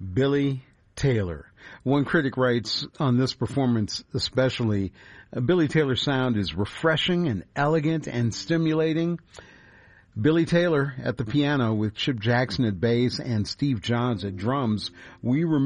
Billy Taylor. One critic writes on this performance especially, Billy Taylor's sound is refreshing and elegant and stimulating. Billy Taylor at the piano with Chip Jackson at bass and Steve Johns at drums. We remember